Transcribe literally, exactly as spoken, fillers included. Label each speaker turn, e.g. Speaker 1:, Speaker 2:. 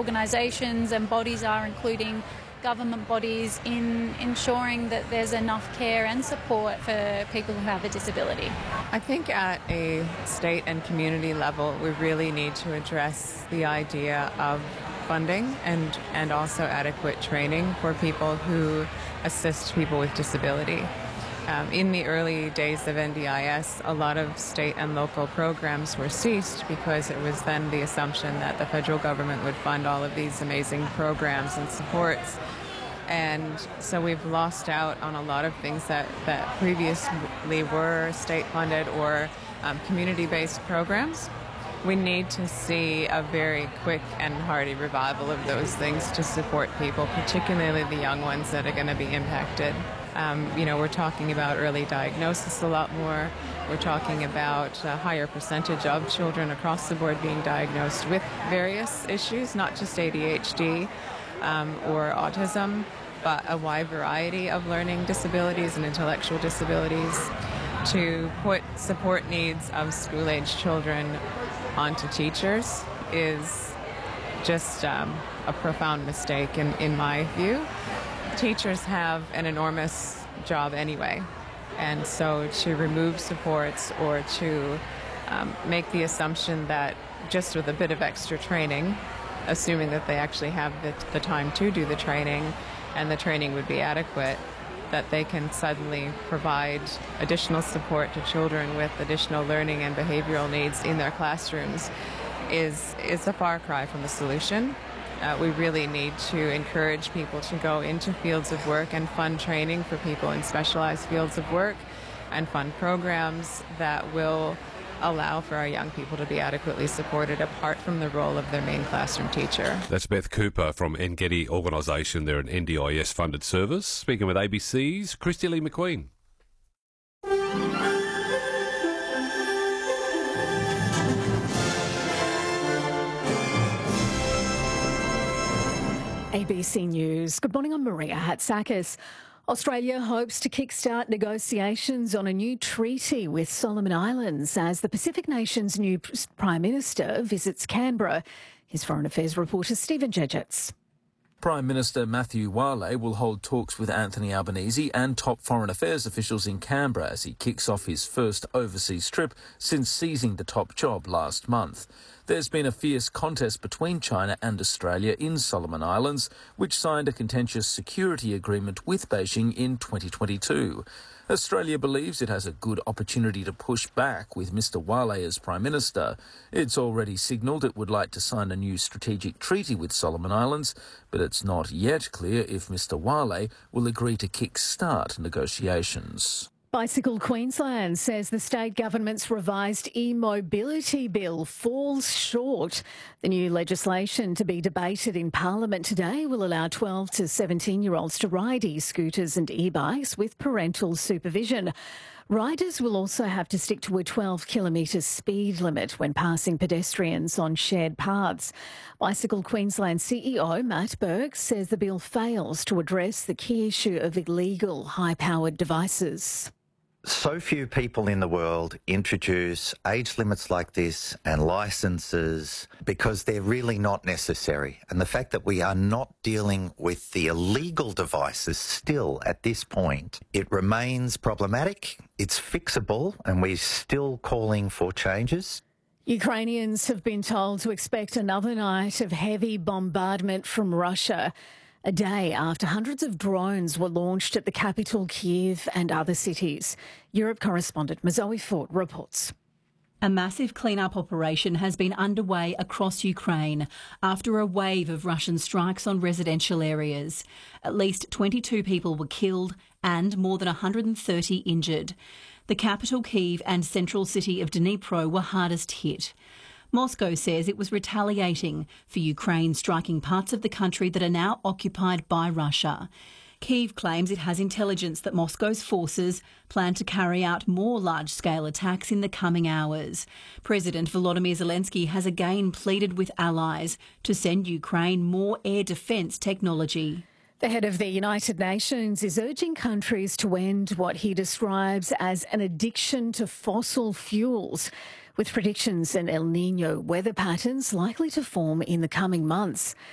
Speaker 1: organisations and bodies are, including government bodies, in ensuring that there's enough care and support for people who have a disability?
Speaker 2: I think at a state and community level, we really need to address the idea of funding and, and also adequate training for people who assist people with disability. Um, in the early days of N D I S, a lot of state and local programs were ceased because it was then the assumption that the federal government would fund all of these amazing programs and supports. And so we've lost out on a lot of things that, that previously were state-funded or um, community-based programs. We need to see a very quick and hearty revival of those things to support people, particularly the young ones that are going to be impacted. Um, you know, we're talking about early diagnosis a lot more. We're talking about a higher percentage of children across the board being diagnosed with various issues, not just A D H D um, or autism, but a wide variety of learning disabilities and intellectual disabilities. To put support needs of school-age children onto teachers is just um, a profound mistake in, in my view. Teachers have an enormous job anyway, and so to remove supports or to um, make the assumption that just with a bit of extra training, assuming that they actually have the, the time to do the training and the training would be adequate, that they can suddenly provide additional support to children with additional learning and behavioral needs in their classrooms is, is a far cry from the solution. Uh, we really need to encourage people to go into fields of work and fund training for people in specialized fields of work and fund programs that will allow for our young people to be adequately supported apart from the role of their main classroom teacher.
Speaker 3: That's Beth Cooper from Engedi Organisation. They're an N D I S-funded service. Speaking with A B C's Christy Lee McQueen.
Speaker 4: A B C News. Good morning, I'm Maria Hatzakis. Australia hopes to kickstart negotiations on a new treaty with Solomon Islands as the Pacific nation's new Prime Minister visits Canberra. Here's Foreign Affairs reporter Stephen Jejets.
Speaker 5: Prime Minister Matthew Wale will hold talks with Anthony Albanese and top foreign affairs officials in Canberra as he kicks off his first overseas trip since seizing the top job last month. There's been a fierce contest between China and Australia in Solomon Islands, which signed a contentious security agreement with Beijing in twenty twenty-two. Australia believes it has a good opportunity to push back with Mr Wale as Prime Minister. It's already signalled it would like to sign a new strategic treaty with Solomon Islands, but it's not yet clear if Mr Wale will agree to kick-start negotiations.
Speaker 4: Bicycle Queensland says the state government's revised e-mobility bill falls short. The new legislation to be debated in Parliament today will allow twelve to seventeen-year-olds to ride e-scooters and e-bikes with parental supervision. Riders will also have to stick to a twelve kilometre speed limit when passing pedestrians on shared paths. Bicycle Queensland C E O Matt Burke says the bill fails to address the key issue of illegal high-powered devices.
Speaker 6: So few people in the world introduce age limits like this and licenses because they're really not necessary. And the fact that we are not dealing with the illegal devices still at this point, it remains problematic, it's fixable, and we're still calling for changes.
Speaker 4: Ukrainians have been told to expect another night of heavy bombardment from Russia, a day after hundreds of drones were launched at the capital, Kyiv, and other cities. Europe correspondent Mazoe Fort reports.
Speaker 7: A massive clean-up operation has been underway across Ukraine after a wave of Russian strikes on residential areas. At least twenty-two people were killed and more than one hundred thirty injured. The capital, Kyiv, and central city of Dnipro were hardest hit. Moscow says it was retaliating for Ukraine striking parts of the country that are now occupied by Russia. Kyiv claims it has intelligence that Moscow's forces plan to carry out more large-scale attacks in the coming hours. President Volodymyr Zelensky has again pleaded with allies to send Ukraine more air defence technology.
Speaker 4: The head of the United Nations is urging countries to end what he describes as an addiction to fossil fuels, with predictions and El Niño weather patterns likely to form in the coming months.